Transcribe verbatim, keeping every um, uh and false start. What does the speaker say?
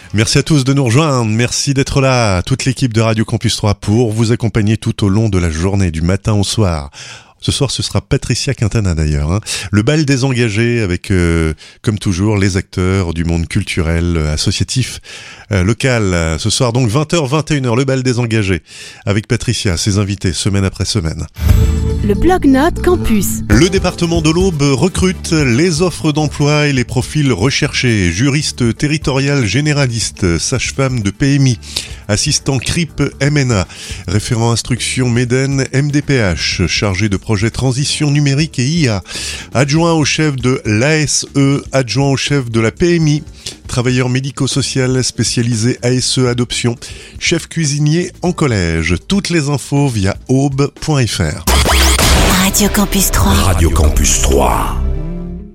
Merci à tous de nous rejoindre, merci d'être là, toute l'équipe de Radio Campus trois pour vous accompagner tout au long de la journée, du matin au soir. Ce soir, ce sera Patricia Quintana d'ailleurs. Hein. Le bal des engagés avec, euh, comme toujours, les acteurs du monde culturel, euh, associatif, euh, local. Ce soir, donc, vingt heures, vingt et une heures, le bal des engagés avec Patricia, ses invités, semaine après semaine. Le Blog-Notes Campus. Le département de l'Aube recrute les offres d'emploi et les profils recherchés. Juriste territorial généraliste, sage-femme de P M I, assistant C R I P M N A, référent instruction Méden M D P H, chargé de projet transition numérique et I A, adjoint au chef de l'A S E, adjoint au chef de la P M I, travailleur médico-social spécialisé A S E adoption, chef cuisinier en collège. Toutes les infos via aube point f r. Radio Campus trois. Radio Campus trois.